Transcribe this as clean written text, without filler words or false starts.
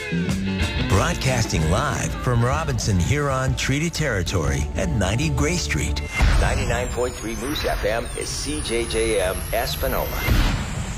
Broadcasting live from Robinson Huron Treaty Territory at 90 Gray Street. 99.3 Moose FM is CJJM Espanola.